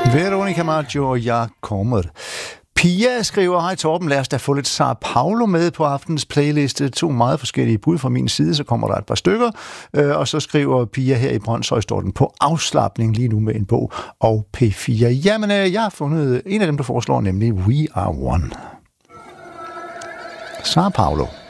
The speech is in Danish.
Veronica Maggio, jeg kommer. Pia skriver, hej Torben, lad os da få lidt Sao Paulo med på aftenens playliste. 2 meget forskellige bud fra min side, så kommer der et par stykker. Og så skriver Pia her i Brønshøj, står den på afslapning lige nu med en bog og P4. Jamen, jeg har fundet en af dem, der foreslår, nemlig We Are One. Sao Paulo.